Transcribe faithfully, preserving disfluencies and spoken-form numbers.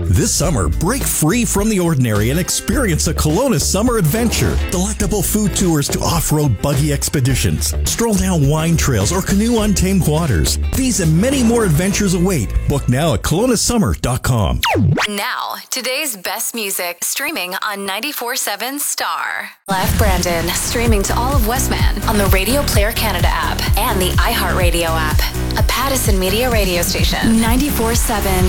This summer, break free from the ordinary and experience a Kelowna summer adventure. Delectable food tours to off-road buggy expeditions, stroll down wine trails, or canoe untamed waters. These and many more adventures await. Book now at kelowna summer dot com. Now, today's best music streaming on ninety-four seven Star. Live Brandon streaming to all of Westman on the Radio Player Canada app and the iHeartRadio app. A Pattison Media radio station. ninety-four seven